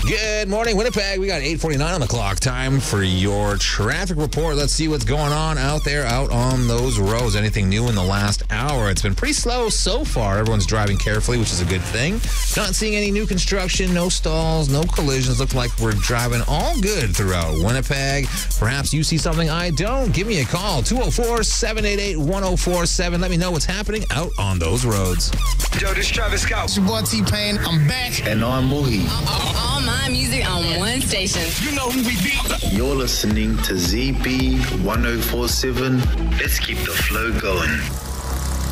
Good morning, Winnipeg. We got 8:49 on the clock. Time for your traffic report. Let's see what's going on out there, out on those roads. Anything new in the last hour? It's been pretty slow so far. Everyone's driving carefully, which is a good thing. Not seeing any new construction, no stalls, no collisions. Look like we're driving all good throughout Winnipeg. Perhaps you see something I don't. Give me a call, 204-788-1047. Let me know what's happening out on those roads. Yo, this is Travis Scott. It's your boy T-Pain. I'm back. And I'm Moogie. All my music on one station. You know who we be. You're listening to ZB 1047. Let's keep the flow going.